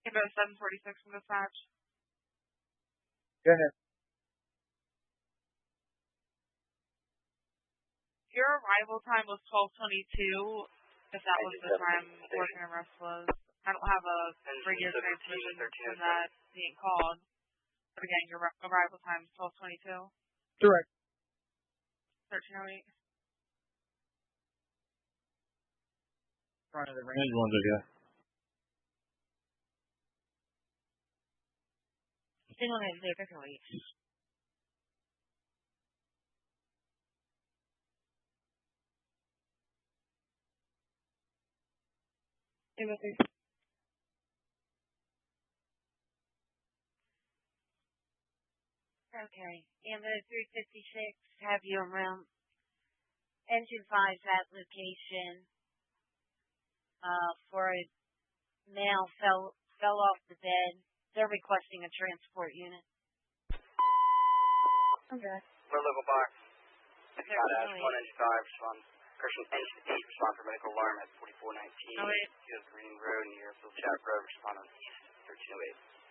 About 746 from dispatch. Go ahead. Your arrival time was 12:22. If that was the time working arrest was. I don't have a radio transmission from that being called. But again, your arrival time is 12:22. Direct. 13:08. Front of the range ones, yeah. Single name, they 13:08. Okay. Ambo 356, have you around engine 5 at location for a male fell off the bed. They're requesting a transport unit. Okay. For local box. It's not Ash, 1 13:08. engine 5, respond. Christian engine 8, respond for medical alarm at 4419. Oh, wait. Green Road near Phil Chap Road, respond on East 1308.